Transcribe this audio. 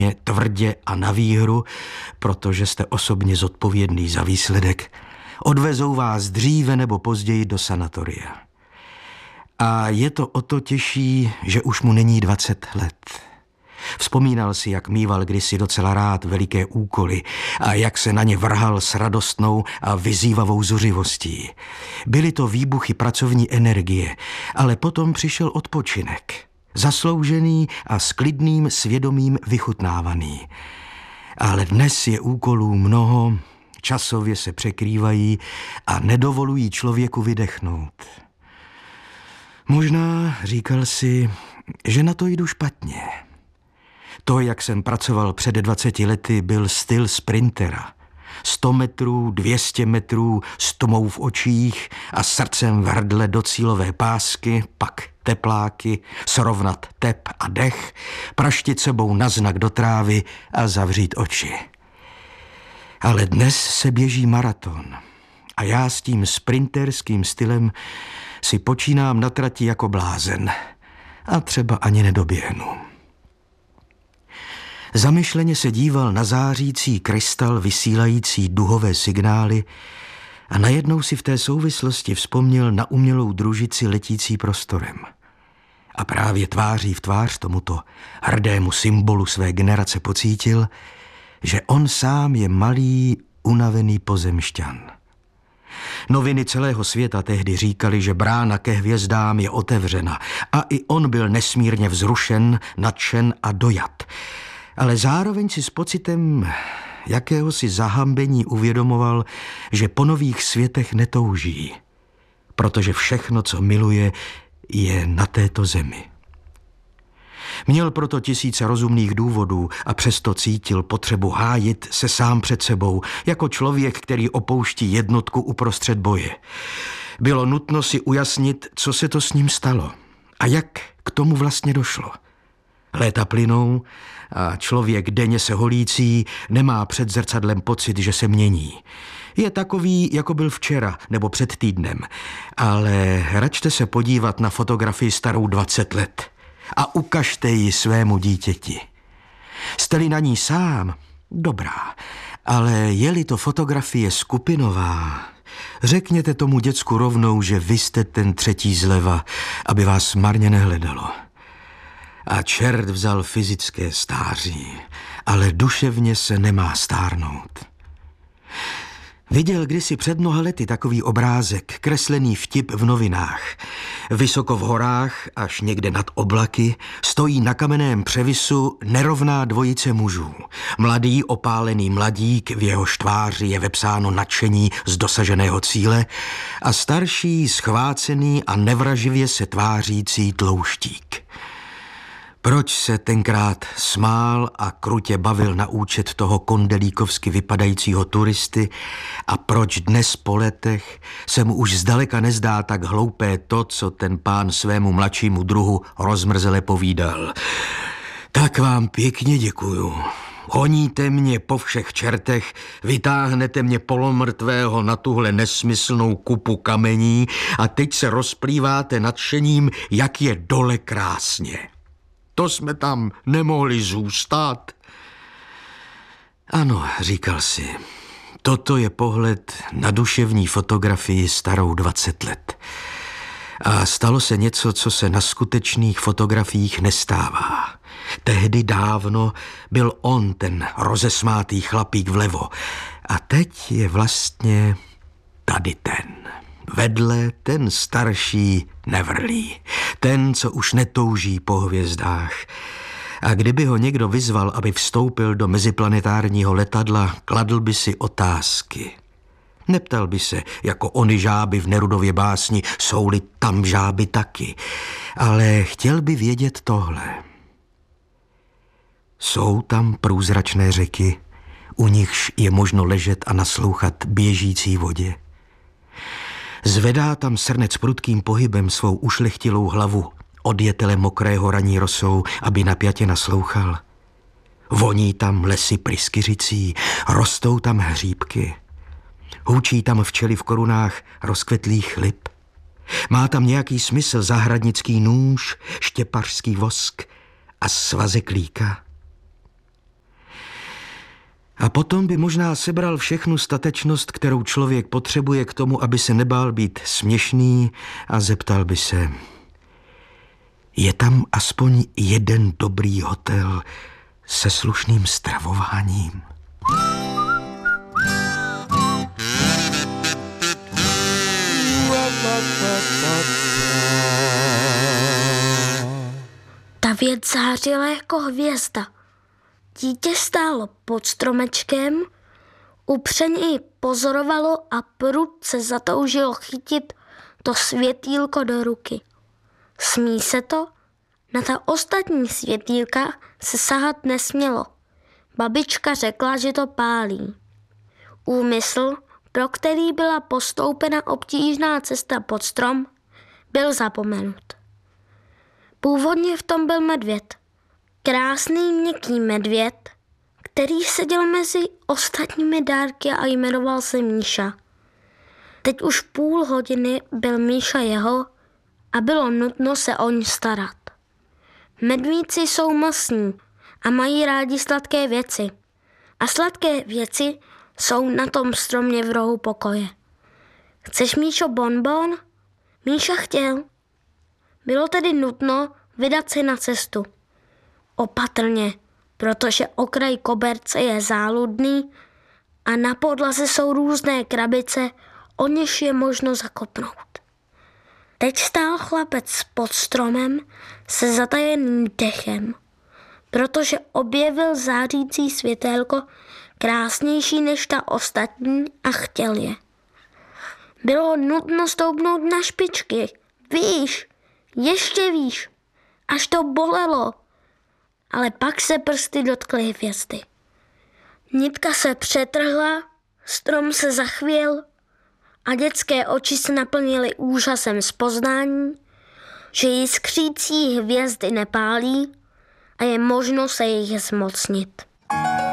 tvrdě a na výhru, protože jste osobně zodpovědný za výsledek, odvezou vás dříve nebo později do sanatoria. A je to o to těžší, že už mu není 20 let. Vzpomínal si, jak mýval kdysi docela rád veliké úkoly a jak se na ně vrhal s radostnou a vyzývavou zuřivostí. Byly to výbuchy pracovní energie, ale potom přišel odpočinek. Zasloužený a s klidným svědomím vychutnávaný. Ale dnes je úkolů mnoho, časově se překrývají a nedovolují člověku vydechnout. Možná, říkal si, že na to jdu špatně. To, jak jsem pracoval před 20 lety, byl styl sprintera. 100 metrů, 200 metrů, s tmou v očích a srdcem v hrdle do cílové pásky, pak tepláky, srovnat tep a dech, praštit sebou na znak do trávy a zavřít oči. Ale dnes se běží maraton a já s tím sprinterským stylem si počínám na trati jako blázen a třeba ani nedoběhnu. Zamyšleně se díval na zářící krystal vysílající duhové signály a najednou si v té souvislosti vzpomněl na umělou družici letící prostorem. A právě tváří v tvář tomuto hrdému symbolu své generace pocítil, že on sám je malý, unavený pozemšťan. Noviny celého světa tehdy říkali, že brána ke hvězdám je otevřena a i on byl nesmírně vzrušen, nadšen a dojat. Ale zároveň si s pocitem jakéhosi zahambení uvědomoval, že po nových světech netouží, protože všechno, co miluje, je na této zemi. Měl proto tisíce rozumných důvodů a přesto cítil potřebu hájit se sám před sebou, jako člověk, který opouští jednotku uprostřed boje. Bylo nutno si ujasnit, co se to s ním stalo a jak k tomu vlastně došlo. Léta plynou a člověk denně se holící nemá před zrcadlem pocit, že se mění. Je takový, jako byl včera nebo před týdnem, ale račte se podívat na fotografii starou 20 let a ukažte ji svému dítěti. Jste-li na ní sám, dobrá, ale je-li to fotografie skupinová, řekněte tomu děcku rovnou, že vy jste ten třetí zleva, aby vás marně nehledalo. A čert vzal fyzické stáří, ale duševně se nemá stárnout. Viděl kdysi před mnoha lety takový obrázek, kreslený vtip v novinách. Vysoko v horách, až někde nad oblaky, stojí na kamenném převisu nerovná dvojice mužů. Mladý opálený mladík, v jehož tváři je vepsáno nadšení z dosaženého cíle, a starší, schvácený a nevraživě se tvářící tlouštík. Proč se tenkrát smál a krutě bavil na účet toho kondelíkovsky vypadajícího turisty a proč dnes po letech se mu už zdaleka nezdá tak hloupé to, co ten pán svému mladšímu druhu rozmrzele povídal. Tak vám pěkně děkuju. Honíte mě po všech čertech, vytáhnete mě polomrtvého na tuhle nesmyslnou kupu kamení a teď se rozplýváte nadšením, jak je dole krásně. To jsme tam nemohli zůstat. Ano, říkal si, toto je pohled na duševní fotografii starou 20 let. A stalo se něco, co se na skutečných fotografiích nestává. Tehdy dávno byl on ten rozesmátý chlapík vlevo. A teď je vlastně tady ten. Vedle ten starší nevrlý, ten, co už netouží po hvězdách. A kdyby ho někdo vyzval, aby vstoupil do meziplanetárního letadla, kladl by si otázky. Neptal by se, jako ony žáby v Nerudově básni, jsou-li tam žáby taky, ale chtěl by vědět tohle. Jsou tam průzračné řeky, u nichž je možno ležet a naslouchat běžící vodě? Zvedá tam srnec prudkým pohybem svou ušlechtilou hlavu od jetele mokrého raní rosou, aby napjatě naslouchal. Voní tam lesy pryskyřicí, rostou tam hříbky. Hůčí tam včely v korunách rozkvetlých lip. Má tam nějaký smysl zahradnický nůž, štěpařský vosk a svazek líka? A potom by možná sebral všechnu statečnost, kterou člověk potřebuje k tomu, aby se nebál být směšný, a zeptal by se: je tam aspoň jeden dobrý hotel se slušným stravováním? Ta věc zářila jako hvězda. Dítě stálo pod stromečkem, upřeně ji pozorovalo a prudce zatoužilo chytit to světýlko do ruky. Smí se to? Na ta ostatní světýlka se sahat nesmělo. Babička řekla, že to pálí. Úmysl, pro který byla postoupena obtížná cesta pod strom, byl zapomenut. Původně v tom byl medvěd. Krásný měkký medvěd, který seděl mezi ostatními dárky a jmenoval se Míša. Teď už půl hodiny byl Míša jeho a bylo nutno se o ní starat. Medvídci jsou mastní a mají rádi sladké věci. A sladké věci jsou na tom stromě v rohu pokoje. Chceš, Míšo, bonbon? Míša chtěl. Bylo tedy nutno vydat se na cestu. Opatrně, protože okraj koberce je záludný a na podlaze jsou různé krabice, o něž je možno zakopnout. Teď stál chlapec pod stromem se zatajeným dechem, protože objevil zářící světélko krásnější než ta ostatní a chtěl je. Bylo nutno stoupnout na špičky, výš, ještě výš, až to bolelo, ale pak se prsty dotkly hvězdy. Nitka se přetrhla, strom se zachvěl a dětské oči se naplnily úžasem z poznání, že jiskřící hvězdy nepálí a je možno se jich zmocnit.